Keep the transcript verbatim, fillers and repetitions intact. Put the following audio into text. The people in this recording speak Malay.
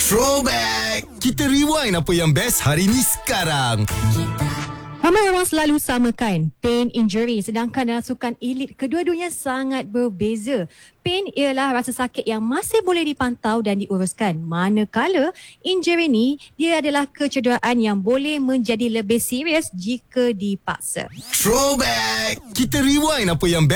Throwback. Kita rewind apa yang best hari ni sekarang. Ramai orang selalu samakan pain injury, sedangkan dalam sukan elit kedua-duanya sangat berbeza. Pain ialah rasa sakit yang masih boleh dipantau dan diuruskan. Manakala injury ni dia adalah kecederaan yang boleh menjadi lebih serius jika dipaksa. Throwback. Kita rewind apa yang best